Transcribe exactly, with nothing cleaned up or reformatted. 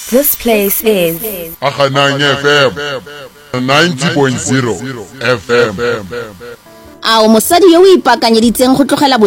This place is Akhananya F M ninety point zero F M. A o mosadi yo o ipakanyeditseng go tlogela